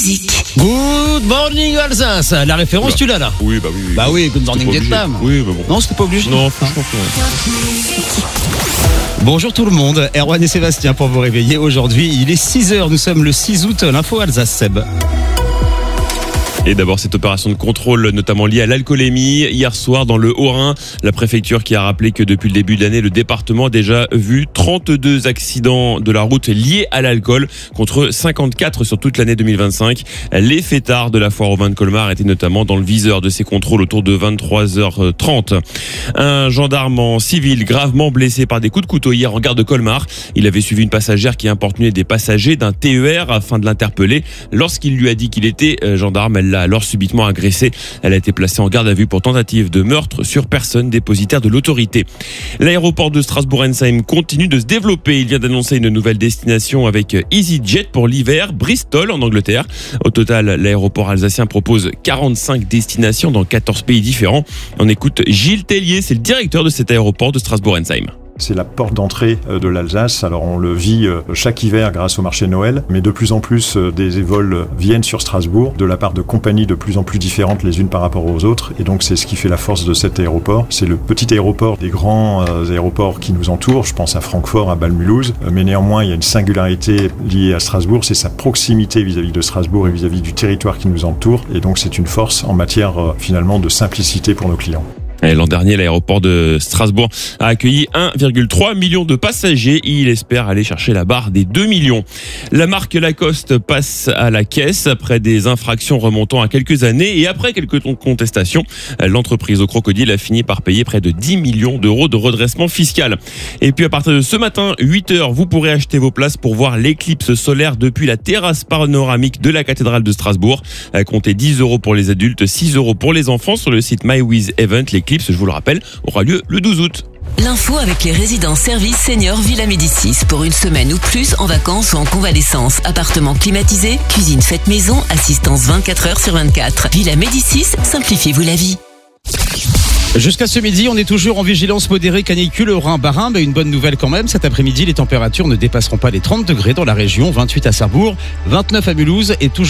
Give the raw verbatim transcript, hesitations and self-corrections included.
musique. Good morning Alsace. La référence, tu l'as là? Oui, bah oui. oui. Bah oui, Good morning C'était pas Vietnam. obligé. Oui, mais bon. Non, c'était pas obligé. Non, franchement, non. Bonjour tout le monde, Erwan et Sébastien pour vous réveiller. Aujourd'hui, il est six heures, nous sommes le six août, l'info Alsace, Seb. Et d'abord cette opération de contrôle notamment liée à l'alcoolémie. Hier soir dans le Haut-Rhin, la préfecture qui a rappelé que depuis le début de l'année, le département a déjà vu trente-deux accidents de la route liés à l'alcool contre cinquante-quatre sur toute l'année deux mille vingt-cinq. Les fêtards de la foire au vin de Colmar étaient notamment dans le viseur de ces contrôles autour de vingt-trois heures trente. Un gendarme en civil gravement blessé par des coups de couteau hier en gare de Colmar. Il avait suivi une passagère qui importunait des passagers d'un T E R afin de l'interpeller. Lorsqu'il lui a dit qu'il était gendarme, elle l'a alors subitement agressée. Elle a été placée en garde à vue pour tentative de meurtre sur personne dépositaire de l'autorité. L'aéroport de Strasbourg-Ensheim continue de se développer. Il vient d'annoncer une nouvelle destination avec EasyJet pour l'hiver, Bristol en Angleterre. Au total, l'aéroport alsacien propose quarante-cinq destinations dans quatorze pays différents. On écoute Gilles Tellier, c'est le directeur de cet aéroport de Strasbourg-Ensheim. C'est la porte d'entrée de l'Alsace. Alors on le vit chaque hiver grâce au marché de Noël, mais de plus en plus des vols viennent sur Strasbourg de la part de compagnies de plus en plus différentes les unes par rapport aux autres. Et donc c'est ce qui fait la force de cet aéroport. C'est le petit aéroport des grands aéroports qui nous entourent. Je pense à Francfort, à Bâle-Mulhouse. Mais néanmoins, il y a une singularité liée à Strasbourg. C'est sa proximité vis-à-vis de Strasbourg et vis-à-vis du territoire qui nous entoure. Et donc c'est une force en matière finalement de simplicité pour nos clients. L'an dernier, l'aéroport de Strasbourg a accueilli un virgule trois million de passagers. Il espère aller chercher la barre des deux millions. La marque Lacoste passe à la caisse après des infractions remontant à quelques années et après quelques contestations. L'entreprise au crocodile a fini par payer près de dix millions d'euros de redressement fiscal. Et puis à partir de ce matin, huit heures, vous pourrez acheter vos places pour voir l'éclipse solaire depuis la terrasse panoramique de la cathédrale de Strasbourg. Comptez dix euros pour les adultes, six euros pour les enfants sur le site MyWizEvent. L'éclipse, je vous le rappelle, aura lieu le douze août. L'info avec les résidences services seniors Villa Médicis pour une semaine ou plus en vacances ou en convalescence. Appartement climatisé, cuisine faite maison, assistance vingt-quatre heures sur vingt-quatre. Villa Médicis, simplifiez-vous la vie. Jusqu'à ce midi, on est toujours en vigilance modérée canicule au Rhin-Bas-Rhin, mais une bonne nouvelle quand même. Cet après-midi, les températures ne dépasseront pas les trente degrés dans la région, vingt-huit à Sarrebourg, vingt-neuf à Mulhouse et toujours